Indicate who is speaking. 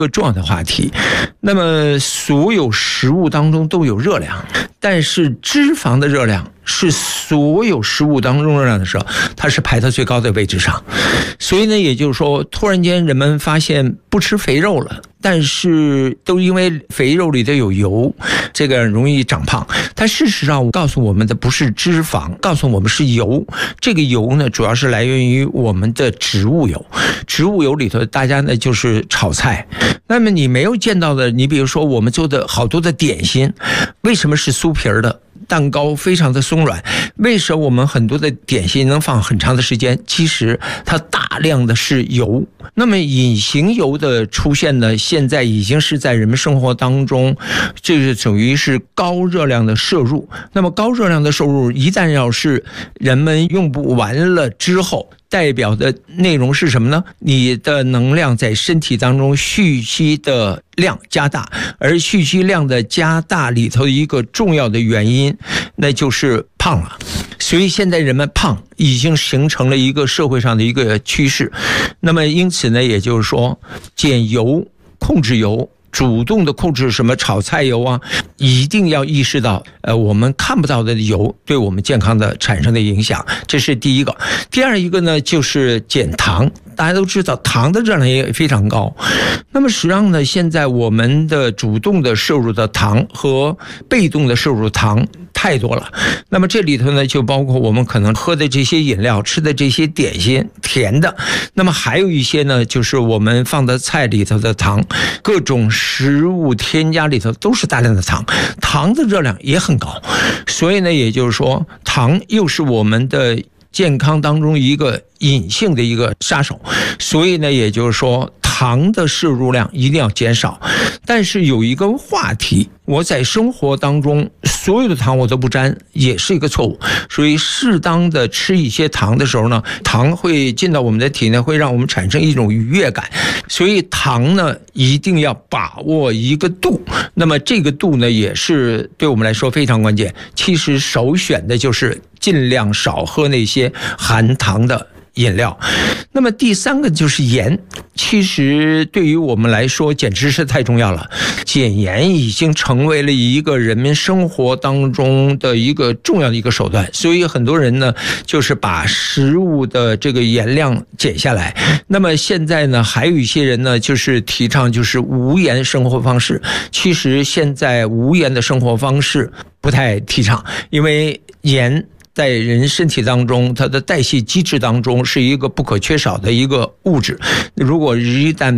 Speaker 1: 个重要的话题。那么所有食物当中都有热量，但是脂肪的热量是所有食物当中热量的时候，它是排到最高的位置上。所以呢，也就是说，突然间人们发现不吃肥肉了，但是都因为肥肉里头有油，这个容易长胖。但事实上告诉我们的不是脂肪，告诉我们是油。这个油呢，主要是来源于我们的植物油。植物油里头，大家呢就是炒菜。那么你没有见到的，你比如说我们做的好多的点心，为什么是酥皮儿的？蛋糕非常的松软，为什么我们很多的点心能放很长的时间？其实它大量的是油。那么隐形油的出现呢，现在已经是在人们生活当中，这是属于是高热量的摄入。那么高热量的摄入一旦要是人们用不完了之后，代表的内容是什么呢？你的能量在身体当中蓄积的量加大，而蓄积量的加大里头一个重要的原因，那就是胖了。所以现在人们胖已经形成了一个社会上的一个趋势。那么因此呢，也就是说减油、控制油，主动的控制什么炒菜油啊，一定要意识到我们看不到的油对我们健康的产生的影响，这是第一个。第二一个呢，就是减糖。大家都知道糖的热量也非常高，那么实际上呢，现在我们的主动的摄入的糖和被动的摄入糖太多了。那么这里头呢，就包括我们可能喝的这些饮料、吃的这些点心甜的，那么还有一些呢，就是我们放的菜里头的糖，各种食物添加里头都是大量的糖，糖的热量也很高。所以呢，也就是说糖又是我们的健康当中一个隐性的一个杀手。所以呢，也就是说糖的摄入量一定要减少。但是有一个话题，我在生活当中所有的糖我都不沾，也是一个错误。所以适当的吃一些糖的时候呢，糖会进到我们的体内，会让我们产生一种愉悦感。所以糖呢，一定要把握一个度。那么这个度呢，也是对我们来说非常关键。其实首选的就是尽量少喝那些含糖的饮料。那么第三个就是盐，其实对于我们来说简直是太重要了。减盐已经成为了一个人民生活当中的一个重要的一个手段，所以很多人呢就是把食物的这个盐量减下来。那么现在呢，还有一些人呢就是提倡就是无盐生活方式。其实现在无盐的生活方式不太提倡，因为盐在人身体当中，它的代谢机制当中是一个不可缺少的一个物质。如果一旦